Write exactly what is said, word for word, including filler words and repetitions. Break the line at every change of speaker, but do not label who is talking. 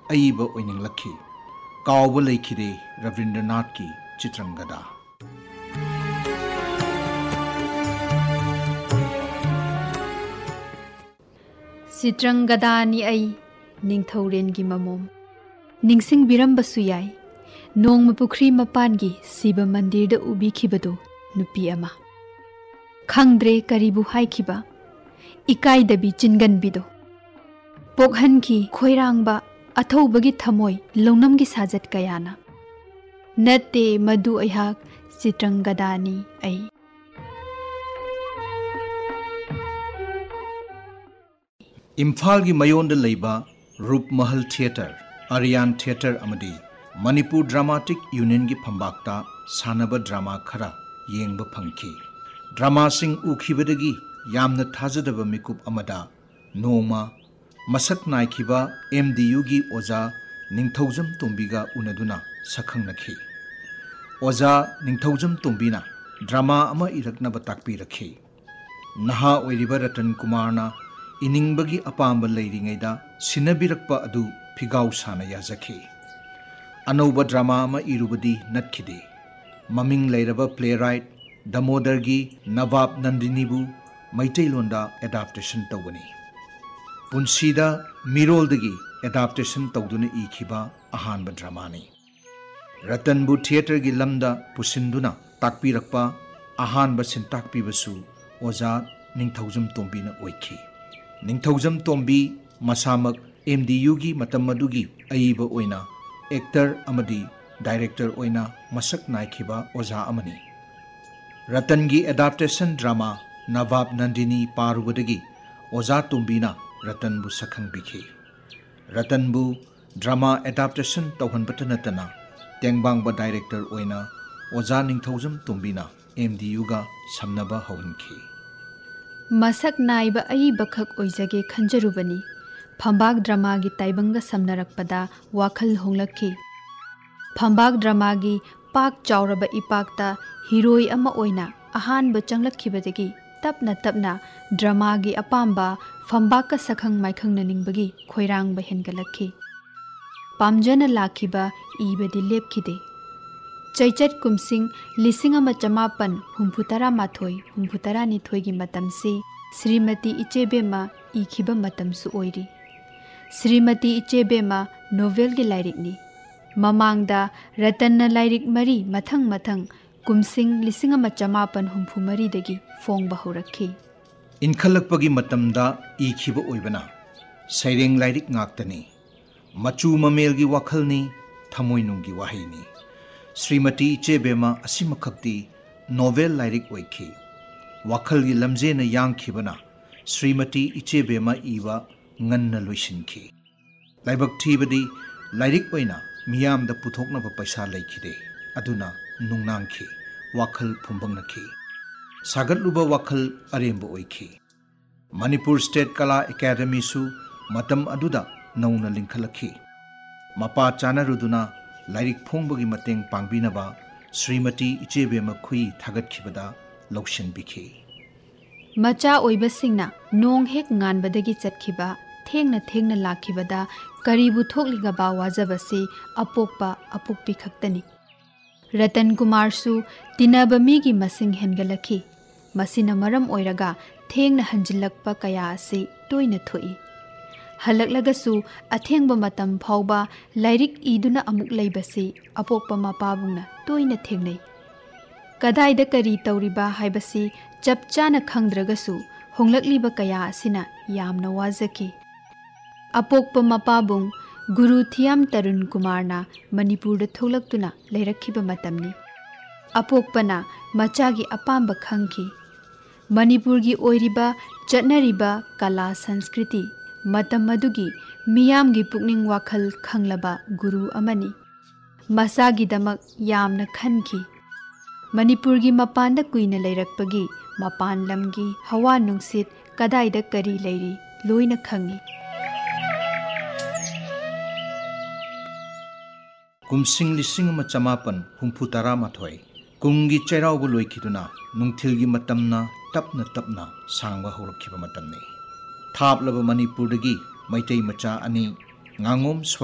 अईब ओइनिंगलखी कावब लेखिदे रविंद्रनाथ की चित्रंगदा
चित्रंगदानी आई निंगथौरेन की ममोम निंगसिंग बिरंबसु याई नोंग पुखरी मपान की शिव मंदिर द उबी खिबदो नुपी अमा खंगद्रे करीबु हाइखिबा इकाई दबी चिनगन बिदो पोखन की खोइरांगबा अथौबगी थमोय लोनम की साजत कयाना नते मधु अहाक चित्रंगदानी आई
इम्फाल की मयोंद लेबा रूप महल theatre Aryan theatre अमदी Manipur dramatic union की फंबाक्ता सानब ड्रामा खरा येंब फंखी ड्रामा सिंह उखिबदगी यामन थाजदब मिकुप अमदा नोमा मसक नाइखिबा एमडीयू की ओजा निंगथौजम तोंबीगा उनदुना सखंगनखी ओजा निंगथौजम तोंबीना ड्रामा अमा इरकनब ताकपीरखी नहा ओइरिबा रतन कुमारना इनिंगबगी अपांब लेरिङैदा सिनबिरक्पा अदु फिगाव साना याजखी अनौब ड्रामा अमा इरुबदी नत्खिदे ममिंग लेरबा प्लेराइट दामोदरगी नवाब नंदिनीबु मैतैलोंदा एडाप्टेशन तौबनी पुंसीदा मिरोलदगी एडाप्टेशन तौदुना इखिबा अहानब ड्रामानी रतनबु थिएटर की लमदा पुसिंदुना ताकपीरक्पा अहानब सिंताकपीबसु ओजा निंगथौजम तोंबीना ओइखी निंगथौजम तोंबी मसामक एमडीयू की मतमदुगी अईब ओइना एक्टर अमदी डायरेक्टर ओइना मसक नाइखिबा ओजा अमनी रतन की एडाप्टेशन ड्रामा नवाब नंदिनी पारुबदगी ओजा तोंबीना रतनबु सखंगबिखी रतनबु ड्रामा एडाप्टेशन तौहनबत नतना तेंगबांगबा डायरेक्टर ओइना ओजा निंगथौजम तोंबीना एमडीयू गा समनबा हौनखी
मसक नाइब अईब खक ओइजगे खंजरुबनी फंबाग ड्रामा की ताइबंग समनरकपदा वाखल होंगलखी फंबाग ड्रामा की पाक चाउरब इपाकता हीरोई अमा ओइना अहानब चंगलखिबदगी तपना तपना ड्रामा की अपांबा फंबाग का सखंग माइखंग ननिंगबगी खोइरांग हेनगलखी पामजन लाखिबा इबदी लेपखिदे चैचट कुमसिंग लिसिंग अमा चमापन हुंफुतरा माथोय हुंफुतरा निथोय की मतमसी श्रीमती इचेबेमा इखिबा मतमसु ओइरी श्रीमती इचेबेमा नोवेल की लाइरिकनी ममांगदा रतन लाइरिक मरी मथंग मथंग कुमसिंग लिसिंग अमा चमापन हुंफु मरीदगी फोंगबा हौरखी
इनखलकपगी मतमदा इखिबा ओइबना सैरेंग लाइरिक ngaktani मचू ममेल की वाखलनी थमोइनुंग की वाहिनी श्रीमती इचेबेमा असिमखक्ति नोवेल लाइरिक ओइखी वाखल की लमजेन यांखिबना श्रीमती इचेबेमा इवा ngन्न लोइसिनखी लाइबक थीबदी लाइरिक ओइना मियामदा पुथोकनब पैसा लेखिदे अदुना नुंगनांखी वाखल फुंबंगनखी सागतलुबा वाखल अरेंब ओइखी मणिपुर स्टेट कला एकेडमी सु मतम अदुदा नौना लिंखलखी मपा चानरुदुना लाइरिक फोंबगी मतेंग पांगबिनबा श्रीमती इचेबेमा खुई थागतखिबदा लौशनबिखी
मचा ओइबसिंगना नोंग हेक nganbadagi चटखिबा थेंगना थेंगना लाखिबदा करीबु थोकलिगबा वाजबसे अपोकपा अपुकपि खक्तनी रतन कुमार सु तिनब मीगी मसिंग हेनगलखी मसिना मरम ओइरगा थेंगना हंजिलकपा कया असे तोइना थोई हलकलगसु अथेंगबा मतम फावबा लाइरिक इदुना अमुक लैबसे अपोकपा मपाबुंगना तोइना थेंगनै कदाइदा करी तौरिबा हाइबसी चपचाना खंगद्रगसु होंगलकलिबा कया असिना यामना वाजकी अपोकपा मपाबुंग गुरु थियाम तरुण कुमारना मणिपुर थोलक्तुना लेरखिबा मतमनी अपोकपना मचागी अपांब खंखी मणिपुर की ओइरिबा चटनरिबा कला संस्कृति मतम मदुगी मियाम की पुकनिंग वाखल खंगलबा गुरु अमनी मसागिदमक यामना खनखी मणिपुर की मपान कुइना लेरकपगी मपान लमगी हवा नुंगसित कदाइदा करी लेरी लोइना खंगी
कुमसिंग लिसिंग अमा चमापन हुंफु तरा माथोय कुंगी चैरावबु लोइखिदुना नुंगथिलगी मतमना तपना तपना सांगबा हौरखिबा मतमने थापलबा मणिपुरदगी मैतै मचा अनि nganगोम